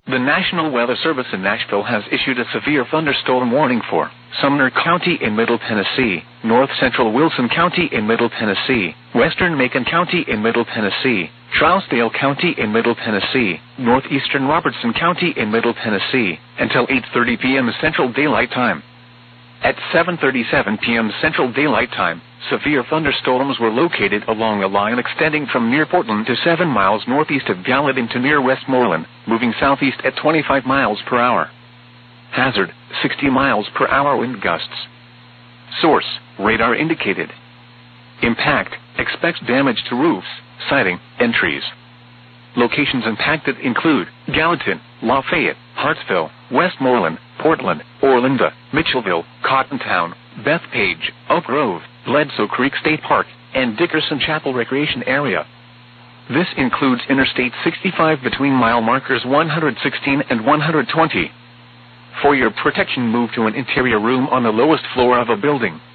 The National Weather Service in Nashville has issued a severe thunderstorm warning for Sumner County in Middle Tennessee, North Central Wilson County in Middle Tennessee, Western Macon County in Middle Tennessee, Trousdale County in Middle Tennessee, Northeastern Robertson County in Middle Tennessee, until 8:30 p.m. Central Daylight Time. At 7:37 p.m. Central Daylight Time, severe thunderstorms were located along a line extending from near Portland to 7 miles northeast of Gallatin to near Westmoreland, moving southeast at 25 miles per hour. Hazard, 60 miles per hour wind gusts. Source, radar indicated. Impact, expects damage to roofs, siding, and trees. Locations impacted include Gallatin, Lafayette, Hartsville, Westmoreland, Portland, Orlinda, Mitchellville, Cottontown, Bethpage, Oak Grove, Bledsoe Creek State Park, and Dickerson Chapel Recreation Area. This includes Interstate 65 between mile markers 116 and 120. For your protection, move to an interior room on the lowest floor of a building.